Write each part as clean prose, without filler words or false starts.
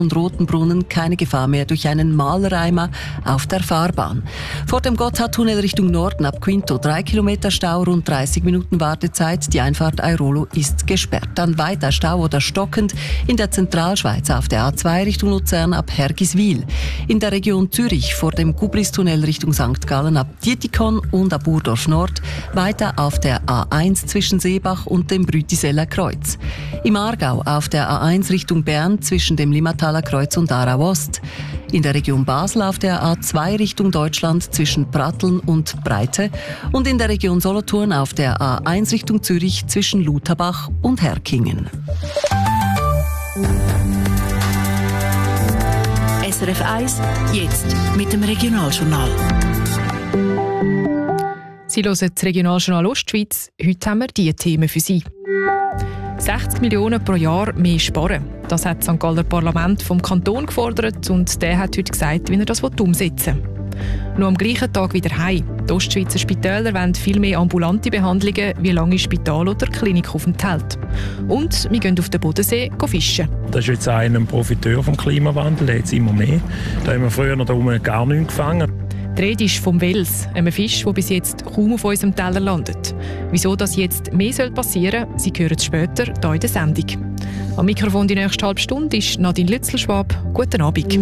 und Rotenbrunnen keine Gefahr mehr durch einen Mahlreimer auf der Fahrbahn. Vor dem Gotthardtunnel Richtung Norden ab Quinto 3 Kilometer Stau, rund 30 Minuten Wartezeit. Die Einfahrt Airolo ist gesperrt. Dann weiter Stau oder stockend in der Zentralschweiz auf der A2 Richtung Luzern ab Hergiswil. In der Region Zürich vor dem Gubristunnel Richtung St. Gallen ab Dietikon und ab Urdorf Nord. Weiter auf der A1 zwischen Seebach und dem Brütiseller Kreuz. Im Aargau auf der A1 Richtung Bern zwischen dem Limmataler Kreuz und Aarau Ost. In der Region Basel auf der A2 Richtung Deutschland zwischen Pratteln und Breite. Und in der Region Solothurn auf der A1 Richtung Zürich zwischen Lutherbach und Herkingen. SRF 1, jetzt mit dem Regionaljournal. Sie hören das Regionaljournal Ostschweiz. Heute haben wir diese Themen für Sie. 60 Millionen pro Jahr mehr sparen. Das hat das St. Galler Parlament vom Kanton gefordert und der hat heute gesagt, wie er das umsetzen will. Noch am gleichen Tag wieder heim. Die Ostschweizer Spitäler wollen viel mehr ambulante Behandlungen wie lange Spital- oder Klinikaufenthalte. Und wir gehen auf den Bodensee fischen. Das ist jetzt ein Profiteur vom Klimawandel, der jetzt immer mehr. Da haben wir früher noch gar nichts gefangen. Die Rede ist vom Wels, einem Fisch, der bis jetzt kaum auf unserem Teller landet. Wieso das jetzt mehr passieren soll, Sie hören es später hier in der Sendung. Am Mikrofon die nächste halbe Stunde ist Nadine Lützelschwab. Guten Abend.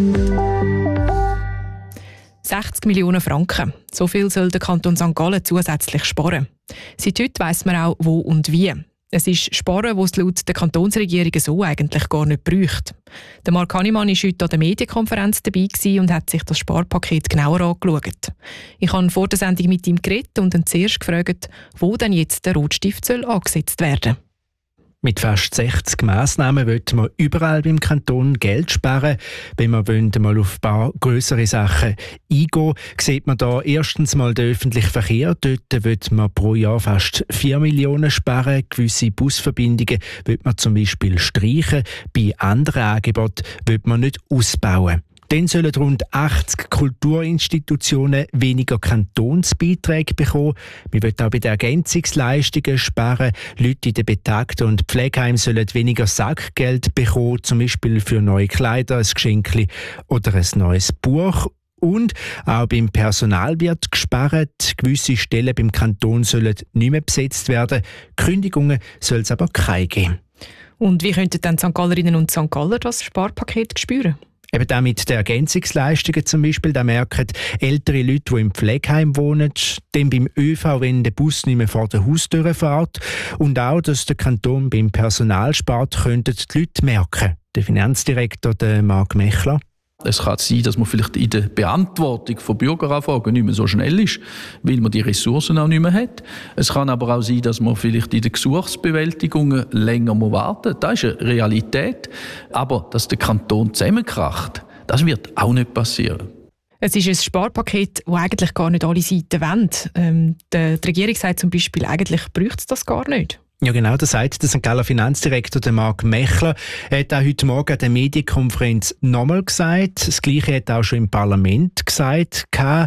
60 Millionen Franken. So viel soll der Kanton St. Gallen zusätzlich sparen. Seit heute weiss man auch, wo und wie. Es ist Sparen, das es laut der Kantonsregierung so eigentlich gar nicht bräuchte. Der Marc Hannemann war heute an der Medienkonferenz dabei und hat sich das Sparpaket genauer angeschaut. Ich habe vor der Sendung mit ihm geredet und ihn zuerst gefragt, wo denn jetzt der Rotstift angesetzt werden soll. Mit fast 60 Massnahmen wollen wir überall beim Kanton Geld sparen. Wenn wir mal auf ein paar grössere Sachen eingehen, sieht man da erstens mal den öffentlichen Verkehr. Dort will man pro Jahr fast 4 Millionen sparen. Gewisse Busverbindungen will man zum Beispiel streichen. Bei anderen Angeboten will man nicht ausbauen. Dann sollen rund 80 Kulturinstitutionen weniger Kantonsbeiträge bekommen. Wir wollen auch bei den Ergänzungsleistungen sparen. Leute in den Betagten- und Pflegeheimen sollen weniger Sackgeld bekommen, zum Beispiel für neue Kleider, ein Geschenk oder ein neues Buch. Und auch beim Personal wird gespart. Gewisse Stellen beim Kanton sollen nicht mehr besetzt werden. Kündigungen soll es aber keine geben. Und wie könnten dann St. Gallerinnen und St. Galler das Sparpaket spüren? Eben auch mit den Ergänzungsleistungen zum Beispiel, da merken ältere Leute, die im Pflegeheim wohnen, dann beim ÖV, wenn der Bus nicht mehr vor der Haustür fährt. Und auch, dass der Kanton beim Personal spart, könnten die Leute merken. Der Finanzdirektor, der Marc Mechler. Es kann sein, dass man vielleicht in der Beantwortung von Bürgeranfragen nicht mehr so schnell ist, weil man die Ressourcen auch nicht mehr hat. Es kann aber auch sein, dass man vielleicht in der Gesuchsbewältigung länger warten muss. Das ist eine Realität. Aber dass der Kanton zusammenkracht, das wird auch nicht passieren. Es ist ein Sparpaket, das eigentlich gar nicht alle Seiten wollen. Die Regierung sagt zum Beispiel, eigentlich bräuchte es das gar nicht. Ja genau, das sagt der St. Galler Finanzdirektor der Marc Mechler. Er hat auch heute Morgen an der Medienkonferenz nochmal gesagt. Das Gleiche hat er auch schon im Parlament gesagt.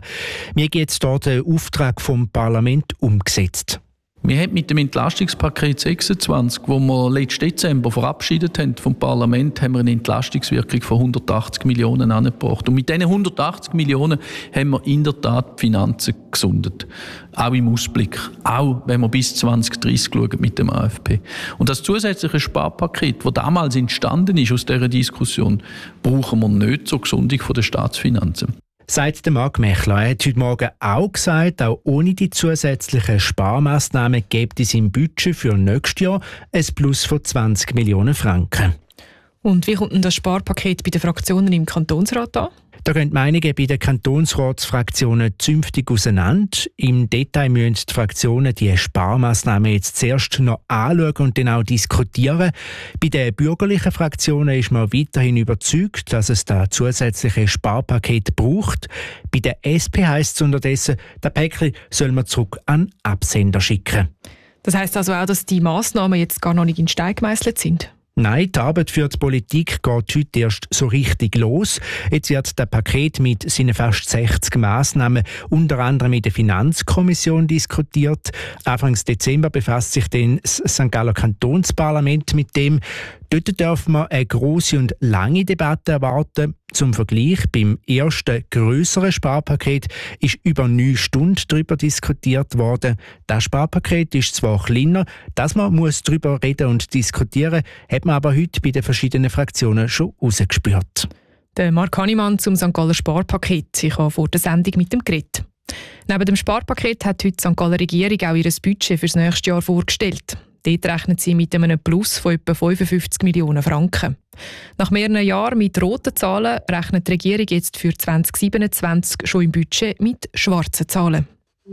Wie geht jetzt dort der Auftrag vom Parlament umgesetzt? Wir haben mit dem Entlastungspaket 26, das wir letzten Dezember verabschiedet haben vom Parlament, haben wir eine Entlastungswirkung von 180 Millionen angebracht. Und mit diesen 180 Millionen haben wir in der Tat die Finanzen gesundet. Auch im Ausblick. Auch wenn wir bis 2030 schauen mit dem AFP. Und das zusätzliche Sparpaket, das damals entstanden ist aus dieser Diskussion, brauchen wir nicht zur Gesundung der Staatsfinanzen. Sagt der Marc Mechler. Er hat heute Morgen auch gesagt, auch ohne die zusätzlichen Sparmaßnahmen gibt es im Budget für nächstes Jahr ein Plus von 20 Millionen Franken. Und wie kommt denn das Sparpaket bei den Fraktionen im Kantonsrat an? Da gehen die Meinungen bei den Kantonsratsfraktionen zünftig auseinander. Im Detail müssen die Fraktionen die Sparmaßnahmen jetzt zuerst noch anschauen und dann auch diskutieren. Bei den bürgerlichen Fraktionen ist man weiterhin überzeugt, dass es da zusätzliche Sparpaket braucht. Bei der SP heisst es unterdessen, der Päckchen soll man zurück an Absender schicken. Das heisst also auch, dass die Massnahmen jetzt gar noch nicht in Stein gemeißelt sind? Nein, die Arbeit für die Politik geht heute erst so richtig los. Jetzt wird das Paket mit seinen fast 60 Massnahmen unter anderem in der Finanzkommission diskutiert. Anfang Dezember befasst sich dann das St. Galler Kantonsparlament mit dem. Dort darf man eine grosse und lange Debatte erwarten. Zum Vergleich, beim ersten grösseren Sparpaket ist über 9 Stunden darüber diskutiert worden. Das Sparpaket ist zwar kleiner, dass man darüber reden und diskutieren muss, hat man aber heute bei den verschiedenen Fraktionen schon rausgespürt. Der Marc Hannemann zum St. Galler Sparpaket. Ich habe vor der Sendung mit dem geredet. Neben dem Sparpaket hat heute die St. Galler Regierung auch ihr Budget für das nächste Jahr vorgestellt. Dort rechnet sie mit einem Plus von etwa 55 Millionen Franken. Nach mehreren Jahren mit roten Zahlen rechnet die Regierung jetzt für 2027 schon im Budget mit schwarzen Zahlen.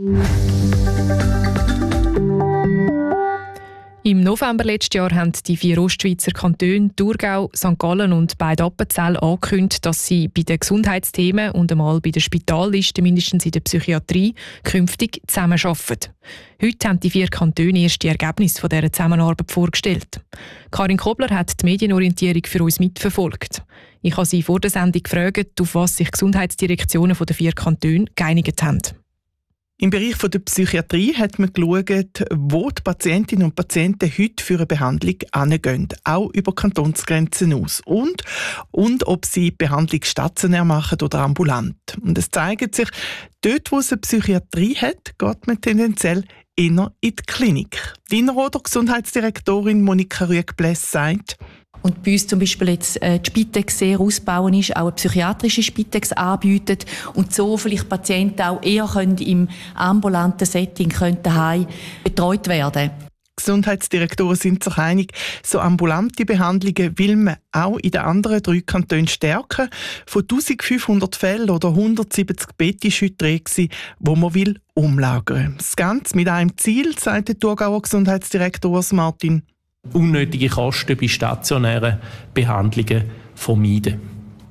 Im November letzten Jahr haben die 4 Ostschweizer Kantone Thurgau, St. Gallen und beide Appenzell angekündigt, dass sie bei den Gesundheitsthemen und einmal bei der Spitalliste, mindestens in der Psychiatrie, künftig zusammenarbeiten. Heute haben die 4 Kantone erst die Ergebnisse dieser Zusammenarbeit vorgestellt. Karin Kobler hat die Medienorientierung für uns mitverfolgt. Ich habe sie vor der Sendung gefragt, auf was sich die Gesundheitsdirektionen der 4 Kantone geeinigt haben. Im Bereich der Psychiatrie hat man geschaut, wo die Patientinnen und Patienten heute für eine Behandlung hingehen, auch über Kantonsgrenzen aus. Und ob sie die Behandlung stationär machen oder ambulant. Und es zeigt sich, dort, wo es eine Psychiatrie hat, geht man tendenziell eher in die Klinik. Die Innerrhoder Gesundheitsdirektorin Monika Rüegg-Bless sagt: Und bei uns zum Beispiel jetzt die Spitex sehr ausbauen ist, auch eine psychiatrische Spitex anbietet und so vielleicht Patienten auch eher im ambulanten Setting daheim betreut werden. Gesundheitsdirektoren sind sich einig, so ambulante Behandlungen will man auch in den anderen 3 Kantonen stärken. Von 1500 Fällen oder 170 Betten ist heute die, wo man umlagern will. Das Ganze mit einem Ziel, sagt der Thurgauer Gesundheitsdirektor Martin: unnötige Kosten bei stationären Behandlungen vermeiden.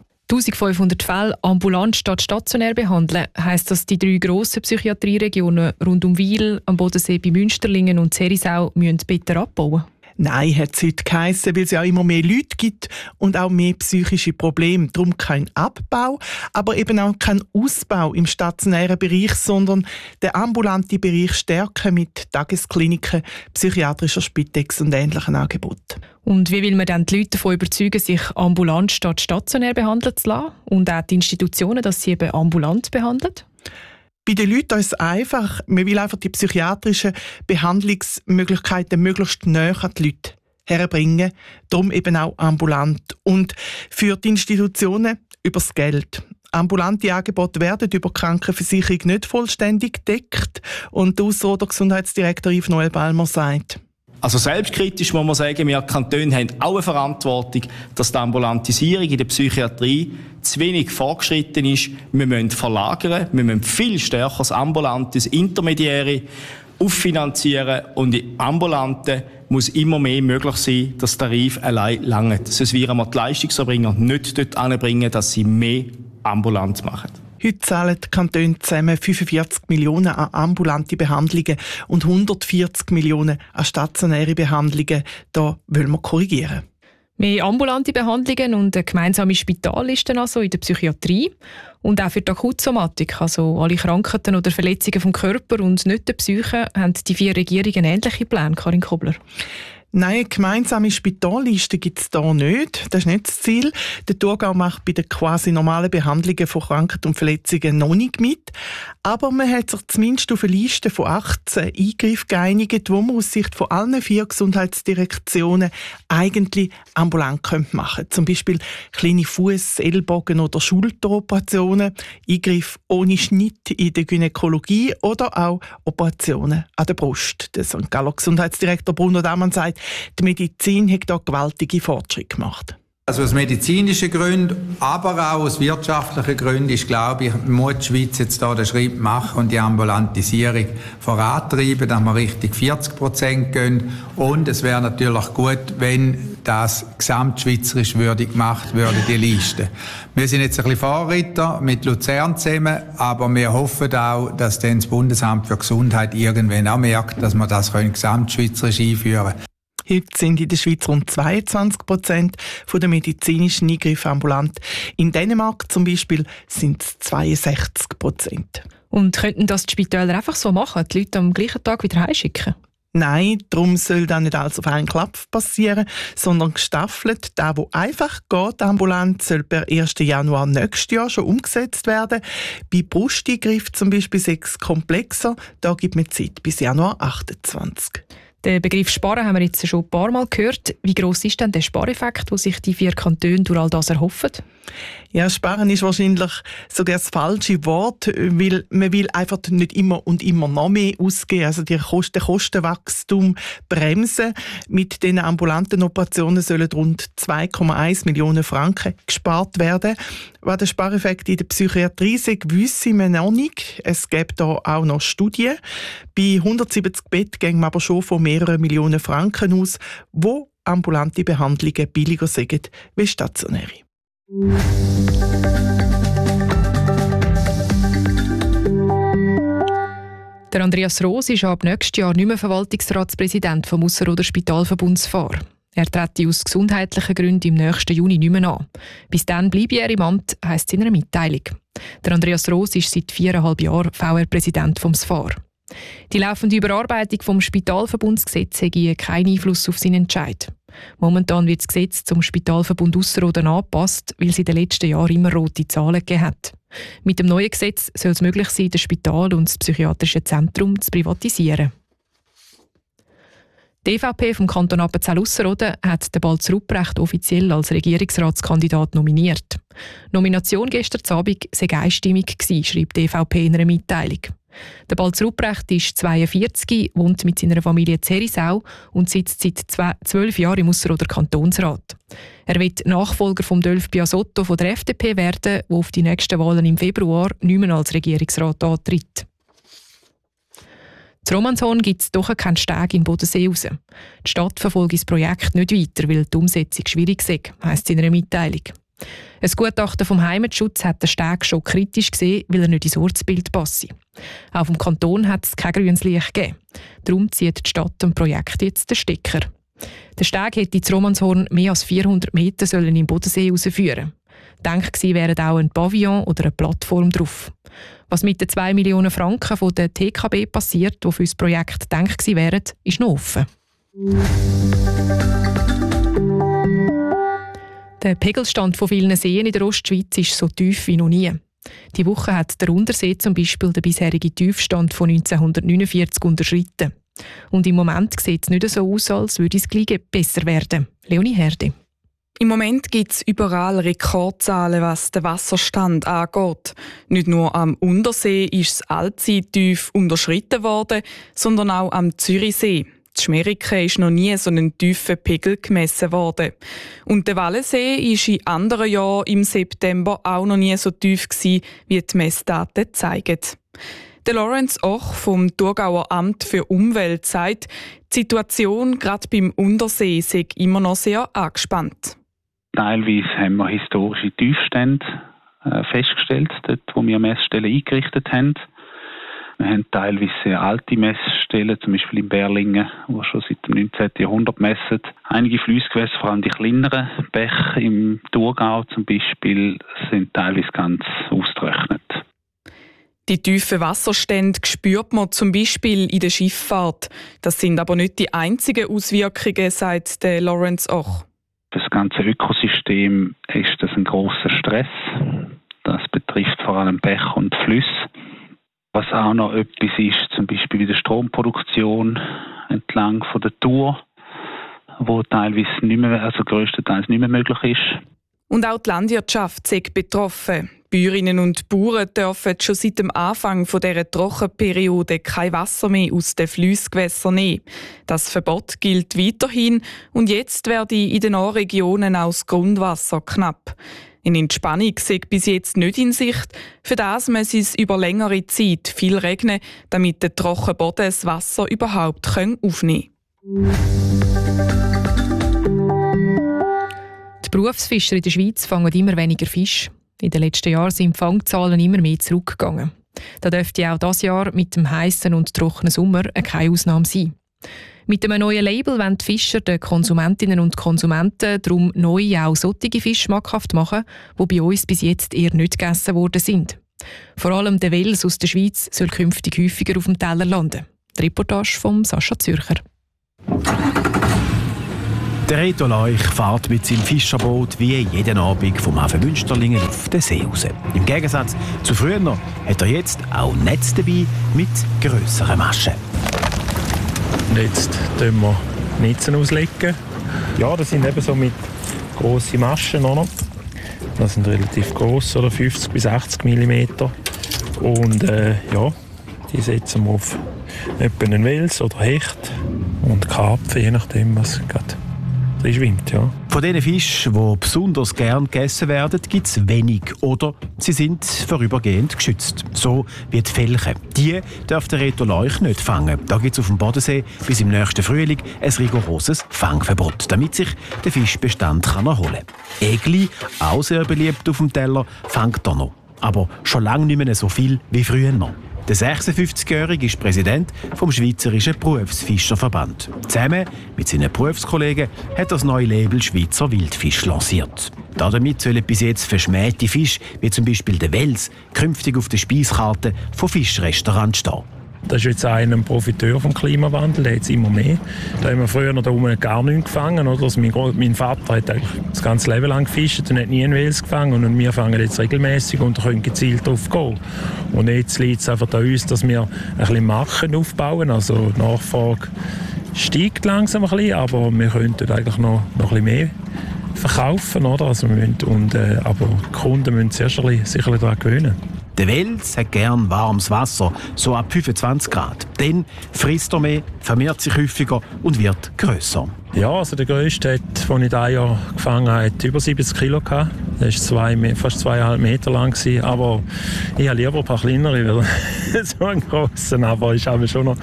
1500 Fälle ambulant statt stationär behandeln, heisst, dass die 3 grossen Psychiatrieregionen rund um Wil, am Bodensee bei Münsterlingen und Zerisau Betten abbauen müssen? Nein, hat es heute geheissen, weil es ja immer mehr Leute gibt und auch mehr psychische Probleme. Darum kein Abbau, aber eben auch kein Ausbau im stationären Bereich, sondern den ambulanten Bereich stärken mit Tageskliniken, psychiatrischer Spitex und ähnlichen Angeboten. Und wie will man dann die Leute davon überzeugen, sich ambulant statt stationär behandeln zu lassen? Und auch die Institutionen, dass sie eben ambulant behandeln? Bei den Leuten ist es einfach. Man will einfach die psychiatrischen Behandlungsmöglichkeiten möglichst näher an die Leute herbringen. Darum eben auch ambulant. Und für die Institutionen über das Geld. Ambulante Angebote werden über die Krankenversicherung nicht vollständig gedeckt. Und der Ausserrhoder Gesundheitsdirektor Yves Noel Balmer sagt: Also selbstkritisch muss man sagen, wir Kantone haben auch eine Verantwortung, dass die Ambulantisierung in der Psychiatrie zu wenig fortgeschritten ist. Wir müssen verlagern, wir müssen viel stärker das Ambulante, das Intermediäre auffinanzieren und im Ambulanten muss immer mehr möglich sein, dass der Tarif allein langt. Sonst werden wir die Leistungserbringer nicht dort anbringen, dass sie mehr ambulant machen. Heute zahlen die Kantone zusammen 45 Millionen an ambulante Behandlungen und 140 Millionen an stationäre Behandlungen. Da wollen wir korrigieren. Mehr ambulante Behandlungen und eine gemeinsame Spitalliste also in der Psychiatrie und auch für die Akutsomatik, also alle Krankheiten oder Verletzungen vom Körper und nicht der Psyche, haben die 4 Regierungen ähnliche Pläne, Karin Kobler. Nein, eine gemeinsame Spitalliste gibt es hier nicht. Das ist nicht das Ziel. Der Thurgau macht bei den quasi normalen Behandlungen von Krankheiten und Verletzungen noch nicht mit. Aber man hat sich zumindest auf eine Liste von 18 Eingriffen geeinigt, wo man aus Sicht von allen 4 Gesundheitsdirektionen eigentlich ambulant machen könnte. Zum Beispiel kleine Fuß-, Ellbogen- oder Schulteroperationen, Eingriffe ohne Schnitt in der Gynäkologie oder auch Operationen an der Brust. Der St. Galler Gesundheitsdirektor Bruno Damann sagt, die Medizin hat da gewaltige Fortschritte gemacht. Also aus medizinischen Gründen, aber auch aus wirtschaftlichen Gründen ist, glaube ich, muss die Schweiz jetzt da den Schritt machen und die Ambulantisierung vorantreiben, dass wir Richtung 40% gehen. Und es wäre natürlich gut, wenn das gesamtschweizerisch gemacht würde, die Liste. Wir sind jetzt ein bisschen Vorreiter mit Luzern zusammen, aber wir hoffen auch, dass dann das Bundesamt für Gesundheit irgendwann auch merkt, dass wir das gesamtschweizerisch einführen können. Heute sind in der Schweiz rund 22% der medizinischen Eingriffe ambulant. In Dänemark zum Beispiel sind es 62%. Und könnten das die Spitäler einfach so machen, die Leute am gleichen Tag wieder heimschicken? Nein, darum soll das nicht alles auf einen Klapp passieren, sondern gestaffelt. Der einfach geht, ambulant, soll per 1. Januar nächstes Jahr schon umgesetzt werden. Bei Brusteingriff zum Beispiel 6 komplexer, da gibt man Zeit bis Januar 28. Den Begriff Sparen haben wir jetzt schon ein paar Mal gehört. Wie gross ist denn der Spareffekt, den sich die 4 Kantone durch all das erhoffen? Ja, Sparen ist wahrscheinlich sogar das falsche Wort, weil man will einfach nicht immer und immer noch mehr ausgeben. Also der Kostenwachstum bremsen. Mit den ambulanten Operationen sollen rund 2,1 Millionen Franken gespart werden. Was der Spareffekt in der Psychiatrie ist, wissen wir noch nicht. Es gibt da auch noch Studien. Bei 170 Betten gehen wir aber schon von mehreren Millionen Franken aus, wo ambulante Behandlungen billiger sind wie stationäre. Der Andreas Roos ist ab nächstes Jahr nicht mehr Verwaltungsratspräsident vom Ausserrhoder Spitalverbund SPHAR. Er trete aus gesundheitlichen Gründen im nächsten Juni nicht mehr an. Bis dann bleibe er im Amt, heisst es in einer Mitteilung. Der Andreas Roos ist seit 4,5 Jahren VR-Präsident vom SPHAR. Die laufende Überarbeitung vom Spitalverbundsgesetz hat keinen Einfluss auf seinen Entscheid. Momentan wird das Gesetz zum Spitalverbund Ausserrhoden angepasst, weil es in den letzten Jahren immer rote Zahlen gegeben hat. Mit dem neuen Gesetz soll es möglich sein, das Spital und das psychiatrische Zentrum zu privatisieren. Die EVP vom Kanton Appenzell-Ausserrhoden hat den Balzer Rupprecht offiziell als Regierungsratskandidat nominiert. Die Nomination gestern Abend sei einstimmig gewesen, schreibt die EVP in einer Mitteilung. Der Balzer Rupprecht ist 42, wohnt mit seiner Familie in Herisau und sitzt seit 12 Jahren im Ausserrhoder Kantonsrat. Er wird Nachfolger von Dölf Biasotto von der FDP werden, der auf die nächsten Wahlen im Februar nicht mehr als Regierungsrat antritt. In Romanshorn gibt es doch keinen Steg in Bodensee raus. Die Stadt verfolgt das Projekt nicht weiter, weil die Umsetzung schwierig ist, heisst es in einer Mitteilung. Ein Gutachten vom Heimatschutz hat den Steg schon kritisch gesehen, weil er nicht ins Ortsbild passe. Auch vom Kanton hat es kein grünes Licht gegeben. Darum zieht die Stadt am Projekt jetzt den Stecker. Der Steg hätte in Romanshorn mehr als 400 Meter sollen im Bodensee rausführen. Gedacht gewesen wären auch ein Pavillon oder eine Plattform drauf. Was mit den 2 Millionen Franken von der TKB passiert, die für das Projekt gedacht gewesen wären, ist noch offen. Der Pegelstand von vielen Seen in der Ostschweiz ist so tief wie noch nie. Die Woche hat der Untersee zum Beispiel den bisherigen Tiefstand von 1949 unterschritten. Und im Moment sieht es nicht so aus, als würde es gleich besser werden. Leonie Herde. Im Moment gibt es überall Rekordzahlen, was den Wasserstand angeht. Nicht nur am Untersee ist das Allzeittief unterschritten worden, sondern auch am Zürichsee. In Schmeriken ist noch nie so ein tiefer Pegel gemessen worden. Und der Wallensee ist in anderen Jahren im September auch noch nie so tief gewesen, wie die Messdaten zeigen. Der Lorenz Och vom Thurgauer Amt für Umwelt sagt, die Situation gerade beim Untersee sei immer noch sehr angespannt. Teilweise haben wir historische Tiefstände festgestellt, dort wo wir Messstellen eingerichtet haben. Wir haben teilweise sehr alte Messstellen, zum Beispiel in Berlingen, die schon seit dem 19. Jahrhundert messen. Einige Flussgewässer, vor allem die kleineren Bäche im Thurgau zum Beispiel, sind teilweise ganz ausgetrocknet. Die tiefen Wasserstände spürt man zum Beispiel in der Schifffahrt. Das sind aber nicht die einzigen Auswirkungen, sagt der Lorenz Och. Für das ganze Ökosystem ist das ein grosser Stress. Das betrifft vor allem Bäche und Flüsse. Was auch noch etwas ist, zum Beispiel wie die Stromproduktion entlang von der Thur, wo teilweise nicht mehr, also grösstenteils nicht mehr möglich ist. Und auch die Landwirtschaft ist betroffen. Bäuerinnen und Bauern dürfen schon seit dem Anfang dieser Trockenperiode kein Wasser mehr aus den Flussgewässern nehmen. Das Verbot gilt weiterhin und jetzt werde in den Nahregionen auch das Grundwasser knapp. Eine Entspannung sei bis jetzt nicht in Sicht. Für das muss es über längere Zeit viel regnen, damit der trockene Boden das Wasser überhaupt aufnehmen kann. Die Berufsfischer in der Schweiz fangen immer weniger Fisch. In den letzten Jahren sind die Fangzahlen immer mehr zurückgegangen. Da dürfte auch dieses Jahr mit dem heißen und trockenen Sommer keine Ausnahme sein. Mit einem neuen Label wollen die Fischer den Konsumentinnen und Konsumenten darum neu auch solche Fische schmackhaft machen, die bei uns bis jetzt eher nicht gegessen worden sind. Vor allem der Wels aus der Schweiz soll künftig häufiger auf dem Teller landen. Die Reportage von Sascha Zürcher. Der Reto Leuch fährt mit seinem Fischerboot wie jeden Abend vom Hafen Münsterlingen auf den See raus. Im Gegensatz zu früher hat er jetzt auch Netz dabei mit grösseren Maschen. Jetzt tun wir Netze auslegen. Ja, das sind eben so mit grossen Maschen. Oder? Das sind relativ gross, oder 50 bis 80 mm. Und ja, die setzen wir auf etwa einen Wels oder Hecht und Karpfen, je nachdem, was gerade drin schwimmt. Ja. Von diesen Fischen, die besonders gern gegessen werden, gibt es wenig oder sie sind vorübergehend geschützt. So wie die Felche. Die darf der Reto Leuch nicht fangen. Da gibt es auf dem Bodensee bis im nächsten Frühling ein rigoroses Fangverbot, damit sich der Fischbestand erholen kann. Egli, auch sehr beliebt auf dem Teller, fängt er noch. Aber schon lange nicht mehr so viel wie früher noch. Der 56-Jährige ist Präsident vom Schweizerischen Berufsfischerverband. Zusammen mit seinen Berufskollegen hat er das neue Label Schweizer Wildfisch lanciert. Damit sollen bis jetzt verschmähte Fische, wie zum Beispiel der Wels, künftig auf der Speiskarte von Fischrestaurants stehen. Das ist jetzt ein Profiteur vom Klimawandel, der jetzt immer mehr. Da haben wir früher noch gar nichts gefangen. Oder? Also mein Vater hat eigentlich das ganze Leben lang gefischt und hat nie einen Wels gefangen. Und wir fangen jetzt regelmäßig und können gezielt darauf gehen. Und jetzt liegt es einfach an uns, dass wir ein bisschen Marken aufbauen. Also die Nachfrage steigt langsam ein bisschen, aber wir könnten eigentlich noch ein bisschen mehr verkaufen. Oder? Also aber die Kunden müssen sich erst ein bisschen daran gewöhnen. Der Wels hat gern warmes Wasser, so ab 25 Grad. Dann frisst er mehr, vermehrt sich häufiger und wird grösser. Ja, also der grösste, den ich dieses Jahr gefangen habe, hat über 70 Kilo gehabt. Der war fast 2,5 Meter lang. Aber ich habe lieber ein paar kleinere, weil so einen grossen. Aber ist schon noch,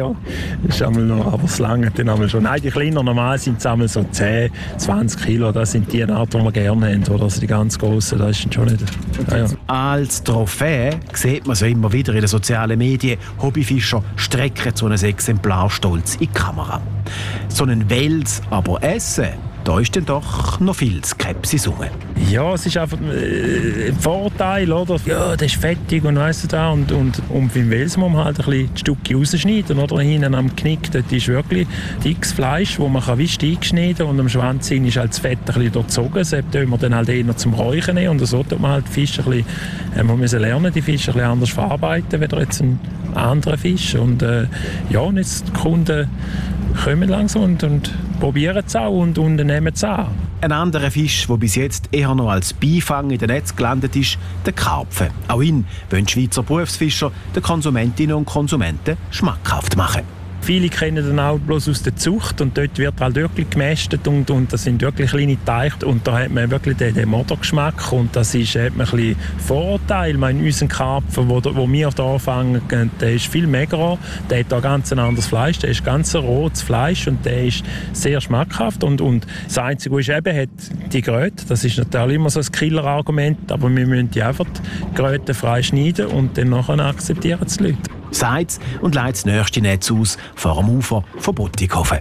ist noch, aber es lange dann einmal schon. Nein, die kleinen normal sind es so 10, 20 Kilo. Das sind die Art, die wir gerne haben. Oder? Also die ganz grossen, das ist schon nicht. Ja. Als Trophäe sieht man so immer wieder in den sozialen Medien. Hobbyfischer strecken so ein Exemplar stolz in die Kamera. So einen Wels aber essen, da ist dann doch noch viel Skepsis rum. Ja, es ist einfach ein Vorteil, oder? Ja, das ist fettig und weiss du da. Und beim Wels muss man halt ein bisschen die Stücke rausschneiden, oder? Hinten am Knick, dort ist wirklich dickes Fleisch, das man wie Steig schneiden kann. Und am Schwanz ist halt das Fett ein bisschen durchzogen. Das tun wir dann halt eher zum Räuchern nehmen. Und so tut man halt die Fische ein bisschen, wir müssen lernen, die Fische ein bisschen anders verarbeiten, als jetzt ein anderer Fisch. Und und jetzt die Kunden kommen langsam und probieren es auch und nehmen es an. Ein anderer Fisch, der bis jetzt eher noch als Beifang in den Netz gelandet ist, der Karpfen. Auch ihn wollen die Schweizer Berufsfischer den Konsumentinnen und Konsumenten schmackhaft machen. Viele kennen den auch bloß aus der Zucht und dort wird halt wirklich gemästet und das sind wirklich kleine Teiche und da hat man wirklich den Motorgeschmack und das ist hat man ein bisschen Vorurteil. Ich meine, unser Karpfen, wo wir hier fangen, der ist viel magerer, der hat da ganz ein anderes Fleisch, der ist ganz ein rotes Fleisch und der ist sehr schmackhaft und das Einzige ist eben, hat die Gröte, das ist natürlich immer so ein Killer-Argument, aber wir müssen die einfach die Gröte frei schneiden und dann nachher akzeptieren es die Leute. Sagt und leitet das nächste Netz aus vor dem Ufer von Buttighofen.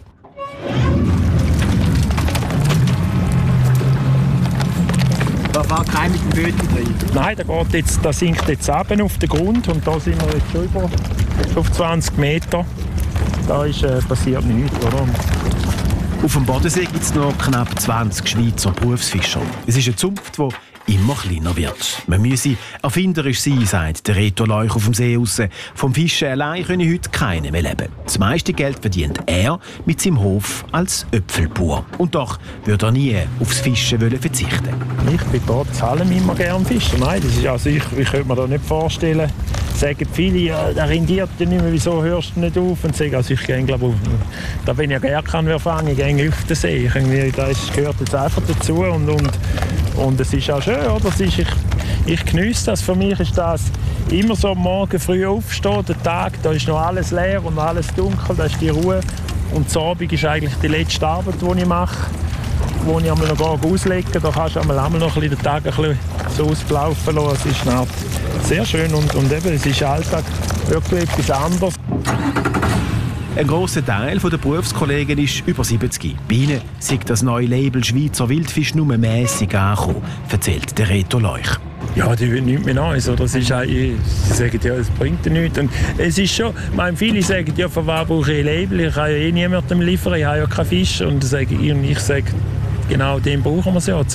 Da fährt keiner mit dem Bötchen drin? Nein, der sinkt jetzt runter auf den Grund und da sind wir jetzt schon über auf 20 Meter. Da passiert nichts. Oder? Auf dem Bodensee gibt es noch knapp 20 Schweizer Berufsfischer. Es ist eine Zunft, die immer kleiner wird. Man müsse erfinderisch sein, sagt der Reto Leuch auf dem See raus. Vom Fischen allein könne heute keiner mehr leben. Das meiste Geld verdient er mit seinem Hof als Äpfelbauer. Und doch würde er nie aufs Fischen verzichten. Ich bin dort zu allem immer gerne fischen. Nein, das ist, also ich könnte mir das nicht vorstellen. Sagen viele, ja, der rendiert ja nicht mehr, wieso hörst du nicht auf? Und sagen, also ich gehe, glaube da wenn ich gerne kann fangen, ich gehe auf den See. Das gehört jetzt einfach dazu und es ist auch schön, oder? Ich geniesse das. Für mich ist das immer so am Morgen früh aufstehen, der Tag, da ist noch alles leer und alles dunkel, da ist die Ruhe. Und der Abend ist eigentlich die letzte Arbeit, die ich mache, wo ich einmal noch auslege. Da kannst du einmal noch den Tag ein bisschen so ausblaufen lassen. Es ist sehr schön und eben, es ist Alltag wirklich etwas anderes. Ein grosser Teil der Berufskollegen ist über 70. Bei ihnen sieht das neue Label Schweizer Wildfisch nur mässig angekommen, erzählt der Reto Leuch. Ja, die will nichts mehr Neues. Das ist sie sagen ja, es bringt ja nichts. Und es ist schon, viele sagen ja, von was brauche ich ein Label? Ich kann ja niemandem liefern, ich habe ja keinen Fisch. Und ich sage, genau den brauchen wir es ja.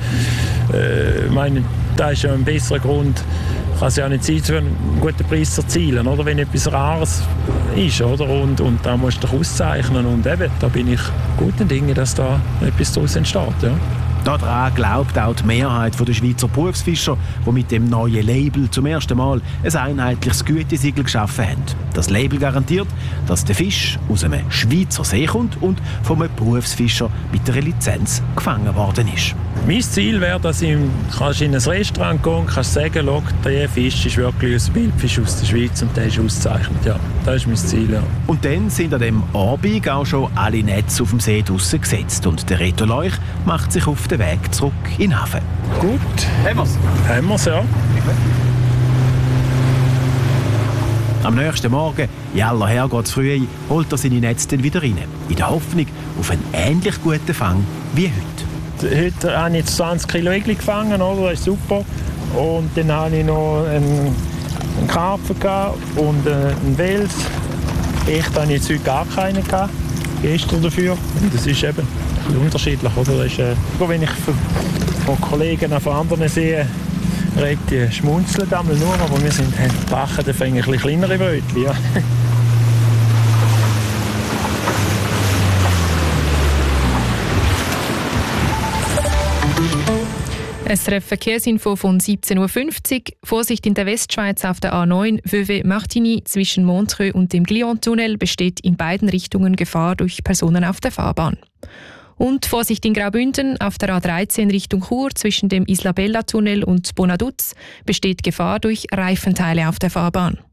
Das ist ja ein besserer Grund, kann es ja nicht sein, für einen guten Preis zu erzielen, oder? Wenn etwas Rares ist, oder? Und da musst du dich auszeichnen. Und eben, da bin ich guten Dinge, dass da etwas daraus entsteht. Ja. Daran glaubt auch die Mehrheit der Schweizer Berufsfischer, die mit dem neuen Label zum ersten Mal ein einheitliches Gütesiegel geschaffen haben. Das Label garantiert, dass der Fisch aus einem Schweizer See kommt und von einem Berufsfischer mit einer Lizenz gefangen worden ist. Mein Ziel wäre, dass du in ein Restaurant gehen kannst sagen, der Fisch ist wirklich ein Wildfisch aus der Schweiz und der ist ausgezeichnet. Ja, das ist mein Ziel. Ja. Und dann sind an dem Abend auch schon alle Netze auf dem See draussen gesetzt und der Reto Leuch macht sich auf den Weg zurück in den Hafen. Gut. Haben wir es, ja. Am nächsten Morgen, in aller Herrgottsfrühe, holt er seine Netze dann wieder rein. In der Hoffnung auf einen ähnlich guten Fang wie heute. Heute habe ich jetzt 20 Kilo Egli gefangen, oder? Das ist super. Und dann habe ich noch einen Karpfen und einen Wels. Echt habe ich jetzt heute gar keinen gehabt, gestern dafür. Und das ist eben unterschiedlich, oder? Das ist, wenn ich von Kollegen von anderen sehe, die schmunzeln einmal nur, aber wir sind Bachen, da fangen ein bisschen kleinere Brötchen. Ja. SRF Verkehrsinfo von 17.50 Uhr. Vorsicht in der Westschweiz auf der A9 Vevey-Martigny zwischen Montreux und dem Glion-Tunnel besteht in beiden Richtungen Gefahr durch Personen auf der Fahrbahn. Und Vorsicht in Graubünden auf der A13 Richtung Chur zwischen dem Isla-Bella-Tunnel und Bonaduz besteht Gefahr durch Reifenteile auf der Fahrbahn.